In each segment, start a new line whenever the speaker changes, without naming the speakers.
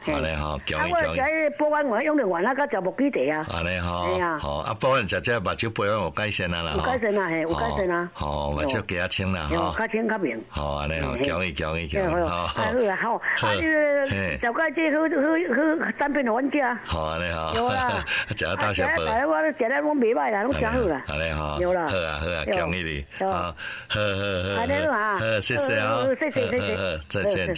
安尼吼，讲一
我食保安丸用的丸啊，甲食木鸡茶啊。
安尼吼，吼啊，保安食这目睭保安有改善啊啦，
有改善啊，嘿，有改善啊。
吼，目睭加清啦，吼，
较清较明。
好，安尼吼，讲一，好，
好啊，这小盖这好单片好食。
好，安尼吼，
有啦，
食啊大小饭。
我食了拢袂歹啦，拢真好啦。
安尼吼，
有啦，
好啊，讲一哩，好，
安尼啊，
谢谢啊，
谢谢，
再见。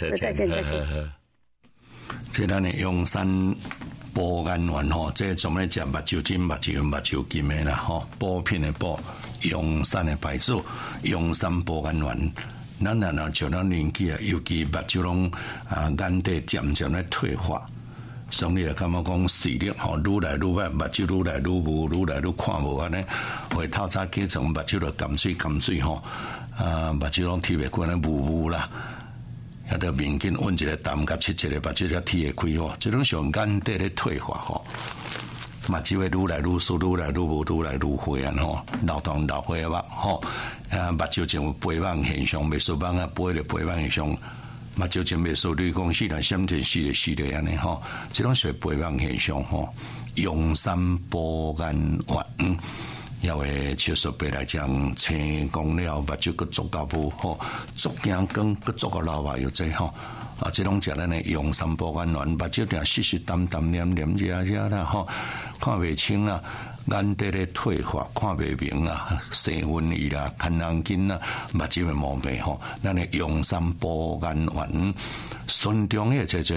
这咱的阳山保安丸吼，这专门食目睭筋、目睭筋的啦吼，补品的补，阳山的牌子，阳山保安丸。咱若像咱年纪啊，尤其目睭拢眼底渐渐咧退化，所以你也感觉讲视力吼愈来愈歹，目睭愈来愈无，愈来愈看无安尼，会透早起床目睭就含水吼，目睭拢贴袂过安尼雾啦。遐着面筋温一个淡甲切一个，目睭才贴会开吼，即种上眼底咧退化吼，目睭会愈来愈疏，愈来愈无，愈来愈灰啊吼，老花目吼，目睭前有白网现象，袂输网啊，背着白网现象，目睭前袂输绿光死啦，闪电死咧安尼吼，即种是白网现象吼，阳山保安丸。也会手术白来将青光了，目睭佮做到无吼，足镜光佮做个老话有这吼，这种食咱的阳山保安丸，目睭定湿淡黏热啦吼，看袂清啦，眼底咧退化，看袂明啦，生瘟疫啦，看人筋啦，目睭会毛病吼，咱的阳山保安丸，顺中的这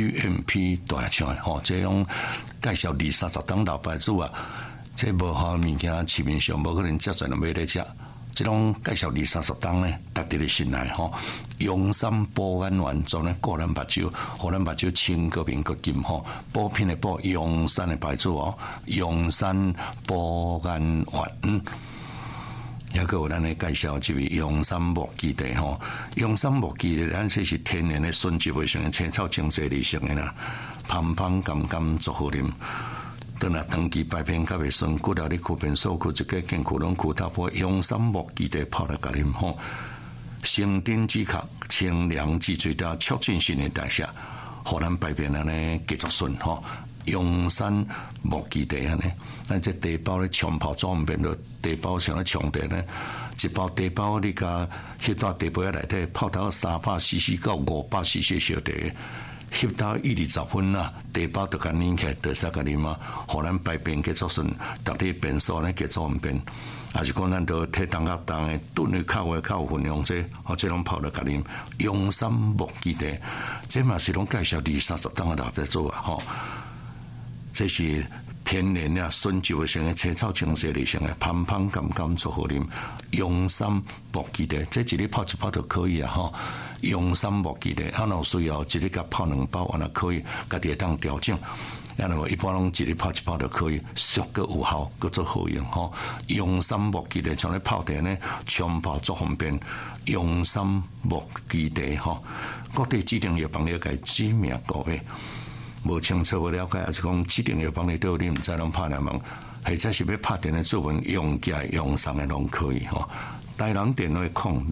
GMP 大厂吼，这种介绍20-30档老牌子啊。这无好物件，市面上无可能接侪人买来食。这种介绍20-30档呢，值得你信赖吼。阳山保安丸做呢个人目睭，互咱目睭清个明个金吼。补品的补，阳山的牌子哦，阳山保安丸。也个有咱来介绍这位阳山木基地吼。阳山木基地，咱这是天然的纯植物性的青草精细理性的啦，香甘足好啉。等下长期排便较袂顺，骨了你躯边所躯一个健骨拢骨头破，阳山木基地泡来甲啉吼，生丁止咳，清凉止醉调，促进新陈代谢，互咱排便安尼继续顺吼。阳山木基地安尼，咱这茶包咧冲泡装便着茶包像咧冲茶咧，一包茶包你甲迄袋茶杯内底泡到300cc 到500cc 小茶。翕到1-20分啦，茶包就甲拧起来，就使甲啉啊，互咱排便结束顺，逐日便所呢结束唔便，啊是讲咱都摕当甲当诶，炖去较有分量这，这种泡来甲啉。阳山木基地，这嘛是拢介绍20-30档诶老牌做啊，吼，这是天然啊，纯植物性诶青草精细理性诶，香甘足好啉。阳山木基地，这一日泡一包就可以啊，吼。阳山木基地，若有需要一日甲泡2包，安那可以，家己会当调整。然后一般拢一日泡1包就可以，俗个有效，个做好用吼。阳山木基地像咧泡茶呢，冲泡足方便。阳山木基地吼，各地指定药房了解知名各位，无清楚无了解，还是讲指定药房里都你毋知拢拍来问，或者是要拍电的注文，用价用上的拢可以吼。台南电话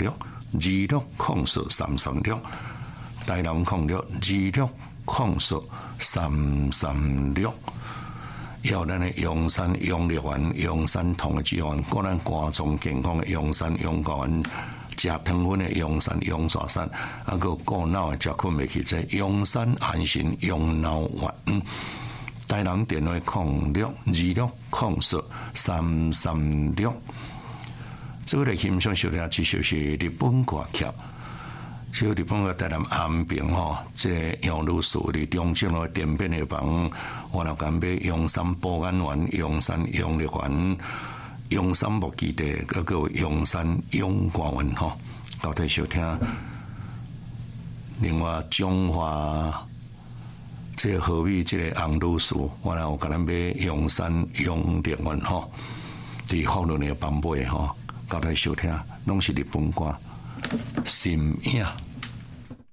0626043336，台南0626043336。要咱的阳山阳力丸、阳山同的脂肪，个咱肝脏健康的阳山阳高丸，食糖分的阳山阳沙山，啊个过脑的食困袂去这阳山安神阳脑丸。台南电话0626043336。这个来欣赏小听，至少是日本歌曲。就日本个台南安平吼，这杨女士的中正路店边的房，我老干买阳山保安丸、阳山阳力丸、阳山木基地，个个阳山阳光丸吼，到底小听。另外中华这河尾这个杨女士，我有甲咱买阳山阳力丸吼，伫福伦的房买吼，到底小听，拢是日本歌。心影。